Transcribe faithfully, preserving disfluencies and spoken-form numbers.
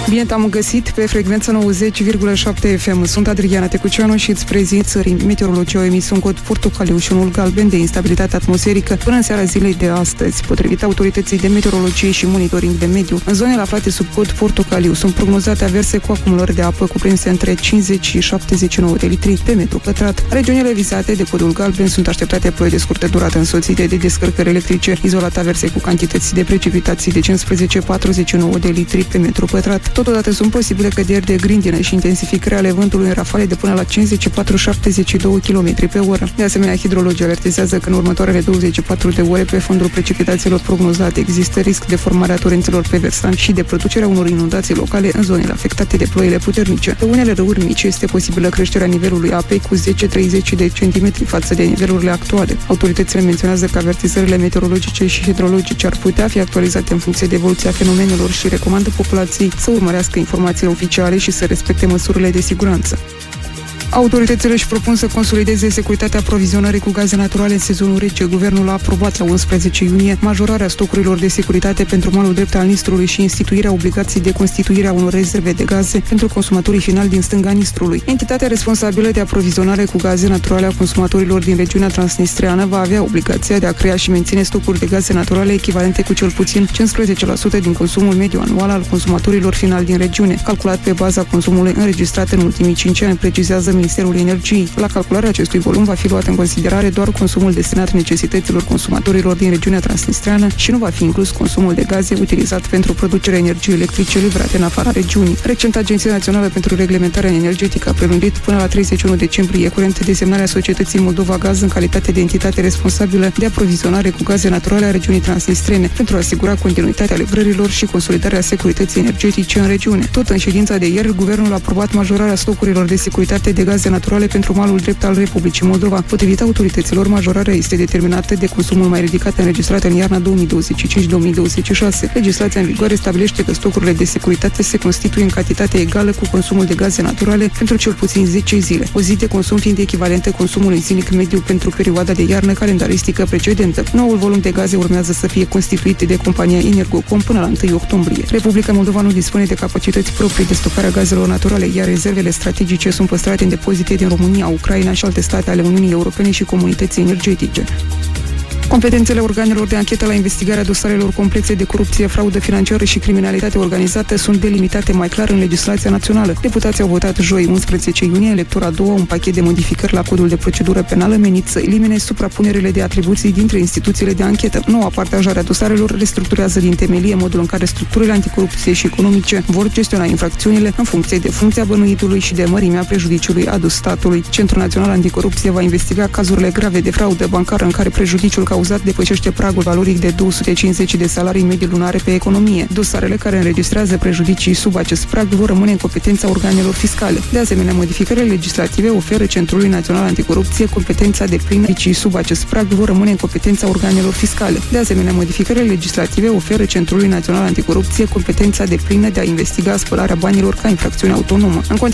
Bine te-am găsit pe frecvența nouăzeci virgulă șapte F M. Sunt Adriana Tecuceanu și îți prezint țării meteorologie. Au emis un cod portocaliu și unul galben de instabilitate atmosferică până în seara zilei de astăzi. Potrivit autorității de meteorologie și monitoring de mediu, în zonele aflate sub cod portocaliu sunt prognozate averse cu acumulări de apă cuprinse între cincizeci și șaptezeci și nouă de litri pe metru pătrat. Regiunile vizate de codul galben sunt așteptate ploi de scurtă durată însoțite de descărcări electrice, izolat averse cu cantități de precipitații de cincisprezece patruzeci și nouă de litri pe metru pătrat. Totodată sunt posibile căderi de grindină și intensificarea ale vântului în rafale de până la cincizeci și patru șaptezeci și doi kilometri pe oră. De asemenea, hidrologii avertizează că în următoarele douăzeci și patru de ore, pe fondul precipitațiilor prognozate, există risc de formarea torențelor pe versant și de producerea unor inundații locale în zonele afectate de ploile puternice. Pe unele râuri mici este posibilă creșterea nivelului apei cu zece treizeci de centimetri față de nivelurile actuale. Autoritățile menționează că avertizările meteorologice și hidrologice ar putea fi actualizate în funcție de evoluția fenomenelor și recomandă populației să urmărească informațiile oficiale și să respecte măsurile de siguranță. Autoritățile își propun să consolideze securitatea aprovizionării cu gaze naturale în sezonul rece. Guvernul a aprobat la unsprezece iunie majorarea stocurilor de securitate pentru malul drept al Nistrului și instituirea obligației de constituire a unor rezerve de gaze pentru consumatorii finali din stânga Nistrului. Entitatea responsabilă de aprovizionare cu gaze naturale a consumatorilor din regiunea transnistreană va avea obligația de a crea și menține stocuri de gaze naturale echivalente cu cel puțin cincisprezece la sută din consumul mediu anual al consumatorilor finali din regiune, calculat pe baza consumului înregistrat în ultimii cinci ani, precizează Ministerul Energiei. La calcularea acestui volum va fi luat în considerare doar consumul destinat necesităților consumatorilor din regiunea transnistreană și nu va fi inclus consumul de gaze utilizat pentru producerea energiei electrice livrate în afara regiunii. Recent, Agenția Națională pentru Reglementarea Energetică a prelungit până la treizeci și unu decembrie curent desemnarea societății Moldova Gaz în calitate de entitate responsabilă de aprovizionare cu gaze naturale a regiunii transnistrene pentru a asigura continuitatea livrărilor și consolidarea securității energetice în regiune. Tot în ședința de ieri, guvernul a aprobat majorarea stocurilor de securitate de gaze naturale pentru malul drept al Republicii Moldova. Potrivit autorităților, majorarea este determinată de consumul mai ridicat înregistrat în iarna două mii douăzeci și cinci două mii douăzeci și șase. Legislația în vigoare stabilește că stocurile de securitate se constituie în cantitate egală cu consumul de gaze naturale pentru cel puțin zece zile, o zi de consum fiind echivalentă consumului zilnic mediu pentru perioada de iarnă calendaristică precedentă. Noul volum de gaze urmează să fie constituit de compania Energocom până la întâi octombrie. Republica Moldova nu dispune de capacități proprii de stocare a gazelor naturale, iar rezervele strategice sunt păstrate în depozite din România, Ucraina și alte state ale Uniunii Europene și comunității energetice. Competențele organelor de anchetă la investigarea dosarelor complexe de corupție, fraudă financiară și criminalitate organizată sunt delimitate mai clar în legislația națională. Deputații au votat joi, unsprezece iunie, în lectura a doua, un pachet de modificări la codul de procedură penală menit să elimine suprapunerile de atribuții dintre instituțiile de anchetă. Noua partajare a dosarelor restructurează din temelie modul în care structurile anticorupție și economice vor gestiona infracțiunile în funcție de funcția bănuitului și de mărimea prejudiciului adus statului. Centrul Național Anticorupție va investiga cazurile grave de fraudă bancară în care prejudiciul cauzat depășește pragul valoric de două sute cincizeci de salarii medii lunare pe economie. Dosarele care înregistrează prejudicii sub acest prag vor rămâne în competența organelor fiscale. De asemenea, modificările legislative oferă Centrului Național Anticorupție competența de plină și sub acest prag vor rămâne în competența organelor fiscale. De asemenea, modificările legislative oferă Centrului Național Anticorupție competența de plină de a investiga spălarea banilor ca infracțiune autonomă. În